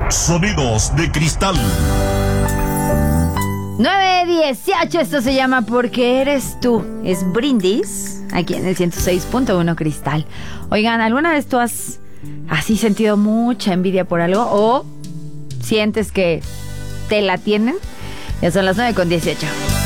Sonidos de cristal. 9:18, esto se llama Porque Eres Tú. Es Brindis, aquí en el 106.1 Cristal. Oigan, ¿alguna vez tú has así sentido mucha envidia por algo o sientes que te la tienen? Ya son las 9:18.